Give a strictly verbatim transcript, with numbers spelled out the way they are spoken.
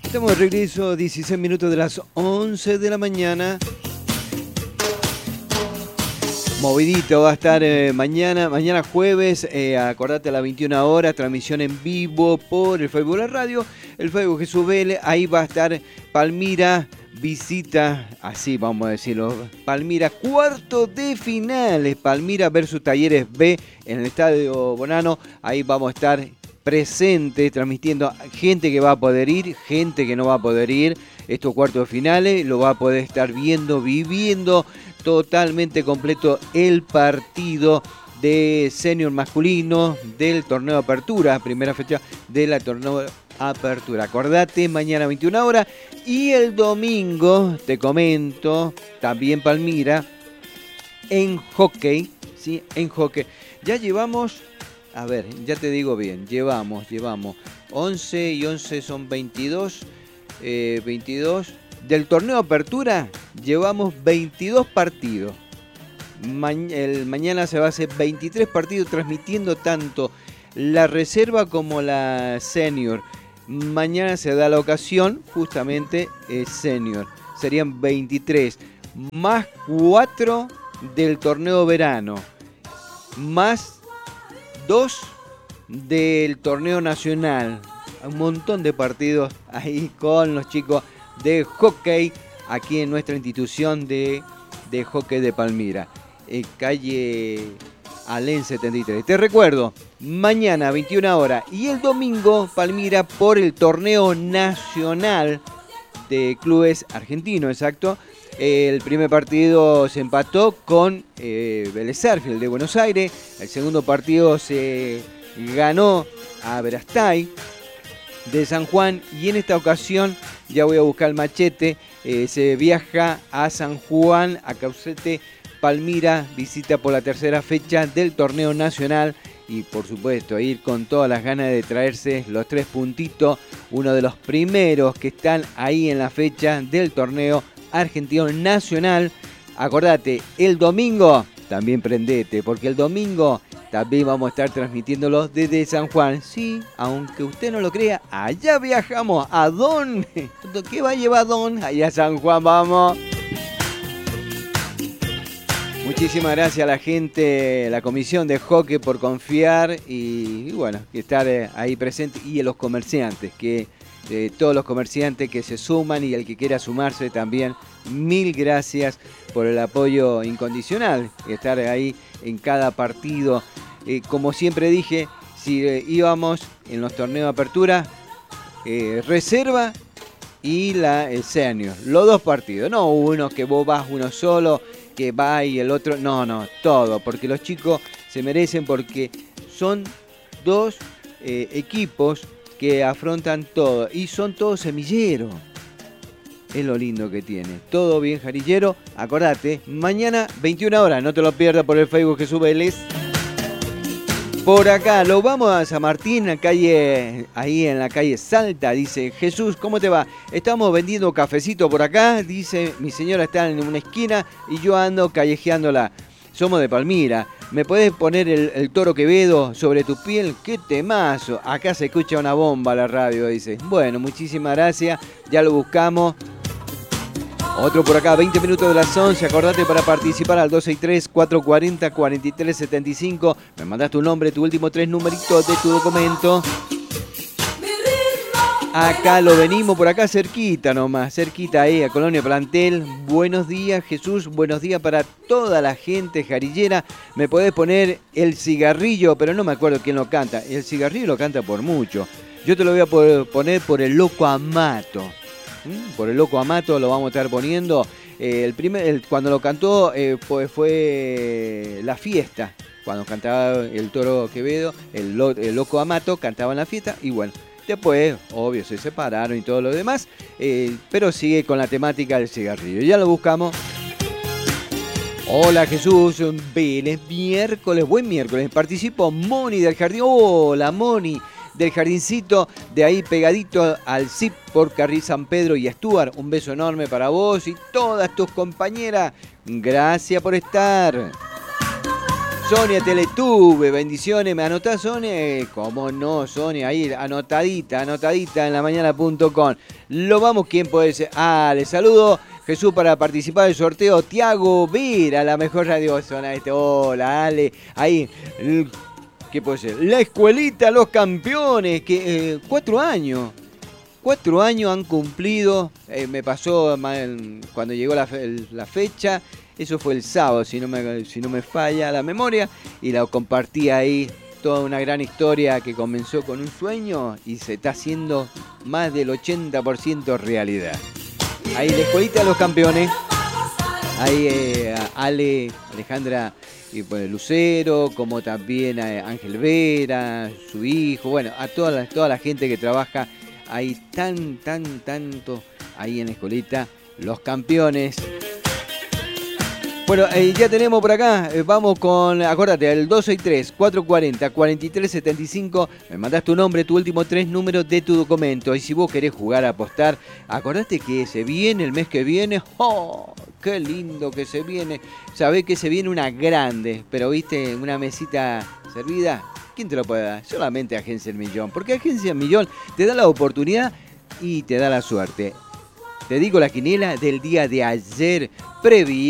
Estamos de regreso, dieciséis minutos de las once de la mañana. Movidito va a estar eh, mañana, mañana jueves, eh, acordate a las veintiuna horas, transmisión en vivo por el Facebook de la radio, el Facebook Jesús Vélez, ahí va a estar Palmira, visita, así vamos a decirlo, Palmira, cuarto de finales, Palmira versus Talleres B en el Estadio Bonano, ahí vamos a estar presentes, transmitiendo, gente que va a poder ir, gente que no va a poder ir, estos cuartos de finales, lo va a poder estar viendo, viviendo, totalmente completo el partido de senior masculino del torneo de apertura, primera fecha de la torneo de apertura. Acordate, mañana veintiuna horas y el domingo, te comento, también Palmira, en hockey, ¿sí? En hockey. Ya llevamos, a ver, ya te digo bien, llevamos, llevamos once y once son veintidós, eh, veintidós. Del torneo de apertura llevamos veintidós partidos. Ma- el, mañana se va a hacer veintitrés partidos transmitiendo tanto la reserva como la senior. Mañana se da la ocasión justamente eh, senior. Serían veintitrés más cuatro del torneo verano. Más dos del torneo nacional. Un montón de partidos ahí con los chicos de hockey aquí en nuestra institución de, de hockey de Palmira, eh, calle Alén setenta y tres. Te recuerdo, mañana veintiuna horas y el domingo Palmira por el torneo nacional de clubes argentinos, exacto. El primer partido se empató con eh, Vélez Sarsfield de Buenos Aires, el segundo partido se ganó a Verastay de San Juan y en esta ocasión, ya voy a buscar el machete, eh, se viaja a San Juan, a Caucete, Palmira, visita por la tercera fecha del torneo nacional y por supuesto ir con todas las ganas de traerse los tres puntitos, uno de los primeros que están ahí en la fecha del torneo argentino nacional. Acordate, el domingo también prendete, porque el domingo también vamos a estar transmitiéndolo desde San Juan. Sí, aunque usted no lo crea, allá viajamos. ¿A dónde? ¿Qué va a llevar Don? Allá a San Juan, vamos. Muchísimas gracias a la gente, la comisión de hockey por confiar y, y bueno, estar ahí presente y a los comerciantes, que eh, todos los comerciantes que se suman y el que quiera sumarse también, mil gracias por el apoyo incondicional, estar ahí en cada partido. Eh, como siempre dije, si eh, íbamos en los torneos de apertura, eh, reserva y la el senior, los dos partidos, no uno que vos vas uno solo, que va y el otro, no, no, todo, porque los chicos se merecen, porque son dos eh, equipos que afrontan todo y son todos semilleros. Es lo lindo que tiene. Todo bien jarillero. Acordate, mañana veintiuna horas, no te lo pierdas por el Facebook Jesús Vélez. Por acá, lo vamos a San Martín, la calle, ahí en la calle Salta, dice Jesús, ¿cómo te va? Estamos vendiendo cafecito por acá, dice, mi señora está en una esquina y yo ando callejeándola. Somos de Palmira. ¿Me podés poner el, el Toro Quevedo sobre tu piel? ¡Qué temazo! Acá se escucha una bomba la radio, dice. Bueno, muchísimas gracias, ya lo buscamos. Otro por acá, veinte minutos de las once. Acordate para participar al dos seis tres, cuatro cuatro cero, cuatro tres siete cinco. Me mandas tu nombre, tu último tres numeritos de tu documento. Acá lo venimos, por acá cerquita nomás, cerquita ahí, a Colonia Plantel. Buenos días, Jesús, buenos días para toda la gente jarillera. Me podés poner El Cigarrillo, pero no me acuerdo quién lo canta. El Cigarrillo lo canta por mucho. Yo te lo voy a poner por El Loco Amato. ¿Mm? Por El Loco Amato lo vamos a estar poniendo. Eh, el primer, el, cuando lo cantó eh, pues fue La Fiesta. Cuando cantaba el Toro Quevedo, el, lo, el Loco Amato cantaba en La Fiesta y bueno. Después, obvio, se separaron y todo lo demás, eh, pero sigue con la temática del cigarrillo. Ya lo buscamos. Hola Jesús, Vélez, miércoles, buen miércoles. Participo Moni del jardín. Hola Moni del jardincito, de ahí pegadito al C I P por Carril San Pedro y Stuart. Un beso enorme para vos y todas tus compañeras. Gracias por estar. Sonia Teletube, bendiciones, ¿me anotás, Sonia? ¿Cómo no, Sonia? Ahí, anotadita, anotadita en la mañana punto com. Lo vamos, ¿quién puede ser? Ah, les saludo, Jesús, para participar del sorteo. Tiago Vera, la mejor radio zona este. Hola, Ale. Ahí, ¿qué puede ser? La escuelita, los campeones, que eh, cuatro años. Cuatro años han cumplido, eh, me pasó mal, cuando llegó la, fe, la fecha, eso fue el sábado, si no, me, si no me falla la memoria, y la compartí ahí, toda una gran historia que comenzó con un sueño y se está haciendo más del ochenta por ciento realidad. Ahí la escuelita de los campeones, ahí eh, Ale, Alejandra y pues, Lucero, como también a Ángel Vera, su hijo, bueno, a toda la, toda la gente que trabaja ahí tan, tan, tanto, ahí en la escuelita, los campeones. Bueno, eh, ya tenemos por acá, eh, vamos con, acuérdate, el dos seis tres, cuatro cuatro cero, cuatro tres siete cinco, me mandás tu nombre, tu último tres números de tu documento, y si vos querés jugar a apostar, acordate que se viene el mes que viene, ¡oh! ¡Qué lindo que se viene! Sabés que se viene una grande, pero viste, una mesita servida. ¿Quién te lo puede dar? Solamente Agencia El Millón. Porque Agencia El Millón te da la oportunidad y te da la suerte. Te digo la quiniela del día de ayer, previa.